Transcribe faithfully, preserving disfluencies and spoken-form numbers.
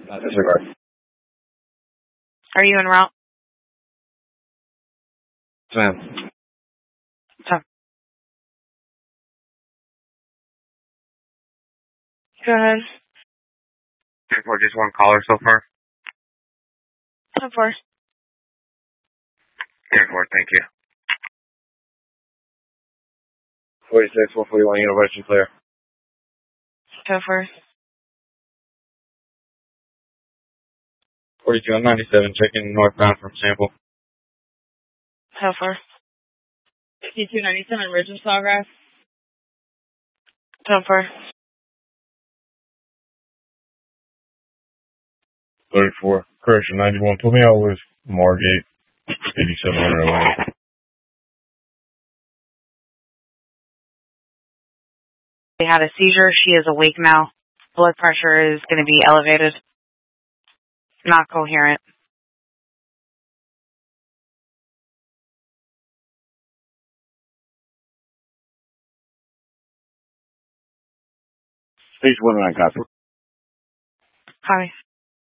Uh, disregard. Are you en route? Yes, ma'am. Oh. Go ahead. ten four, just one caller so far. ten four. ten four, thank you. forty-six, one forty-one, University clear. ten four. forty-two, I'm ninety-seven, checking northbound from Sample. ten four. fifty-two ninety-seven, Ridge and Sawgrass. ten four. thirty-four, correction, ninety-one, put me out with Margate, eighty-seven hundred Atlanta. She had a seizure. She is awake now. Blood pressure is going to be elevated. Not coherent. Stage one nine, copy. Hi.